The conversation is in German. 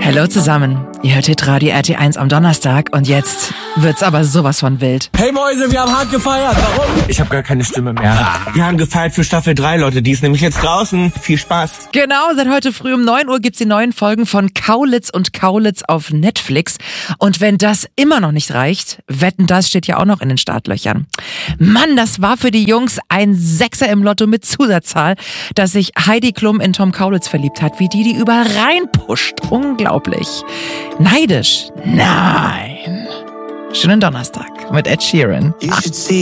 Hallo zusammen, ihr hört Hitradio RT1 am Donnerstag und jetzt wird's aber sowas von wild. Hey Mäuse, wir haben hart gefeiert. Warum? Ich habe gar keine Stimme mehr. Wir haben gefeiert für Staffel 3, Leute. Die ist nämlich jetzt draußen. Viel Spaß. Genau, seit heute früh um 9 Uhr gibt's die neuen Folgen von Kaulitz und Kaulitz auf Netflix. Und wenn das immer noch nicht reicht, Wetten, das steht ja auch noch in den Startlöchern. Mann, das war für die Jungs ein Sechser im Lotto mit Zusatzzahl, dass sich Heidi Klum in Tom Kaulitz verliebt hat, wie die überall reinpusht. Unglaublich. Neidisch? Nein. Schönen Donnerstag mit Ed Sheeran.